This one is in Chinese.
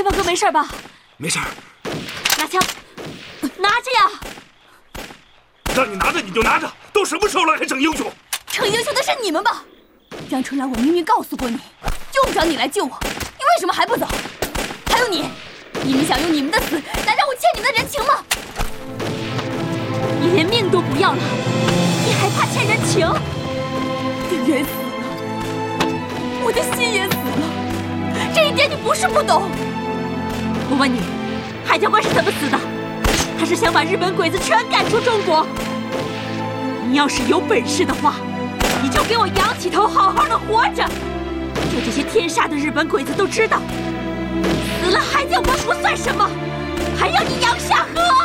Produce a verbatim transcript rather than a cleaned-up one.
天放哥没事吧？ 没事。 拿枪，拿着呀！ 让你拿着你就拿着，都什么时候了还整英雄？ 逞英雄的是你们吧？杨春兰，我明明告诉过你，用不着你来救我，你为什么还不走？还有你，你们想用你们的死来让我欠你们的人情吗？你连命都不要了，你还怕欠人情？人死了，我的心也死了，这一点你不是不懂。我问你，海教官是怎么死的？他是想把日本鬼子全赶出中国。你要是有本事的话，你就给我仰起头，好好的活着。就这些天杀的日本鬼子都知道，死了海教官不算什么，还要你杨夏河。